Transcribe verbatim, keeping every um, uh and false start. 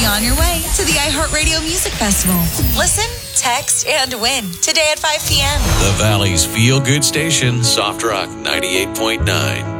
be on your way to the iHeartRadio Music Festival. Listen, text, and win today at five p.m. The Valley's feel-good station, Soft Rock ninety-eight point nine.